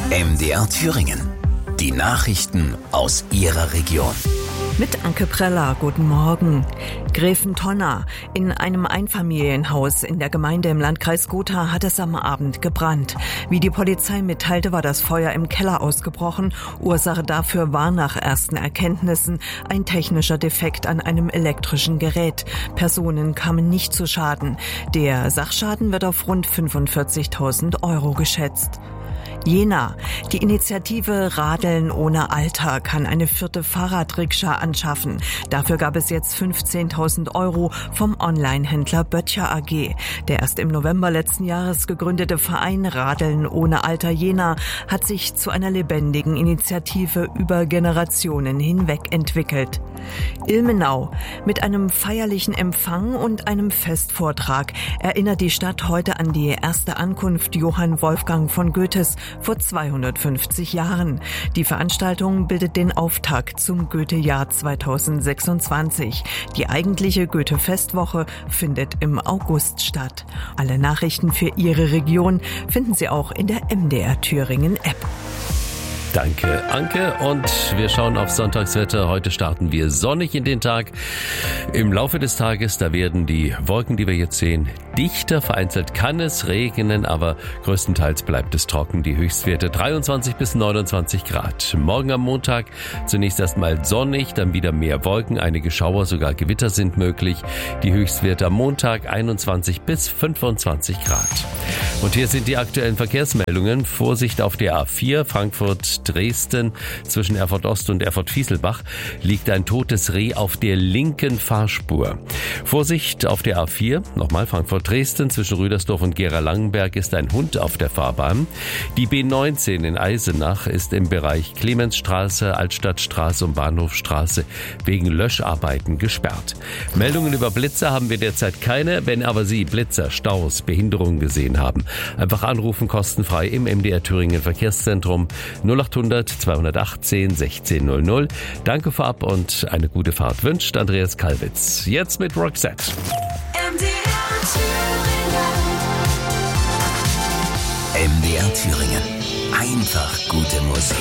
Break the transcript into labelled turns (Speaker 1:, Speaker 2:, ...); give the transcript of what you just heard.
Speaker 1: MDR Thüringen. Die Nachrichten aus Ihrer Region.
Speaker 2: Mit Anke Preller, guten Morgen. Gräfentonna. In einem Einfamilienhaus in der Gemeinde im Landkreis Gotha hat es am Abend gebrannt. Wie die Polizei mitteilte, war das Feuer im Keller ausgebrochen. Ursache dafür war nach ersten Erkenntnissen ein technischer Defekt an einem elektrischen Gerät. Personen kamen nicht zu Schaden. Der Sachschaden wird auf rund 45.000 € geschätzt. Jena. Die Initiative Radeln ohne Alter kann eine 4. Fahrradrikscha anschaffen. Dafür gab es jetzt 15.000 € vom Online-Händler Böttcher AG. Der erst im November letzten Jahres gegründete Verein Radeln ohne Alter Jena hat sich zu einer lebendigen Initiative über Generationen hinweg entwickelt. Ilmenau. Mit einem feierlichen Empfang und einem Festvortrag erinnert die Stadt heute an die erste Ankunft Johann Wolfgang von Goethes vor 250 Jahren. Die Veranstaltung bildet den Auftakt zum Goethe-Jahr 2026. Die eigentliche Goethe-Festwoche findet im August statt. Alle Nachrichten für Ihre Region finden Sie auch in der MDR Thüringen App.
Speaker 3: Danke, Anke. Und wir schauen auf Sonntagswetter. Heute starten wir sonnig in den Tag. Im Laufe des Tages, da werden die Wolken, die wir jetzt sehen, dichter. Vereinzelt kann es regnen, aber größtenteils bleibt es trocken. Die Höchstwerte 23 bis 29 Grad. Morgen am Montag zunächst erstmal sonnig, dann wieder mehr Wolken. Einige Schauer, sogar Gewitter sind möglich. Die Höchstwerte am Montag 21 bis 25 Grad. Und hier sind die aktuellen Verkehrsmeldungen. Vorsicht auf der A4 Frankfurt-Dresden. Zwischen Erfurt-Ost und Erfurt-Fieselbach liegt ein totes Reh auf der linken Fahrspur. Vorsicht auf der A4, nochmal Frankfurt-Dresden. Zwischen Rüdersdorf und Gera-Langenberg ist ein Hund auf der Fahrbahn. Die B19 in Eisenach ist im Bereich Clemensstraße, Altstadtstraße und Bahnhofstraße wegen Löscharbeiten gesperrt. Meldungen über Blitzer haben wir derzeit keine. Wenn aber Sie Blitzer, Staus, Behinderungen gesehen haben, einfach anrufen, kostenfrei im MDR Thüringen Verkehrszentrum 0800 218 1600. Danke vorab und eine gute Fahrt wünscht Andreas Kalwitz. Jetzt mit Roxette.
Speaker 1: MDR Thüringen. Einfach gute Musik.